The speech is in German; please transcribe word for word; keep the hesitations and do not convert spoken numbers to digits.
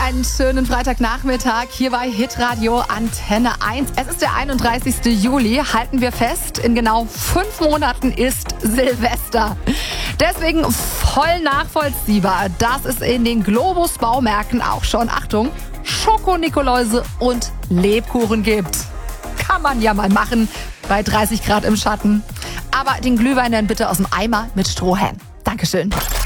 euch einen schönen Freitagnachmittag hier bei Hitradio Antenne eins. Es ist der einunddreißigste Juli, halten wir fest, in genau fünf Monaten ist Silvester. Deswegen voll nachvollziehbar, dass es in den Globus-Baumärkten auch schon, Achtung, Schoko-Nikoläuse und Lebkuchen gibt. Kann man ja mal machen bei dreißig Grad im Schatten. Aber den Glühwein dann bitte aus dem Eimer mit Strohhalm. Dankeschön.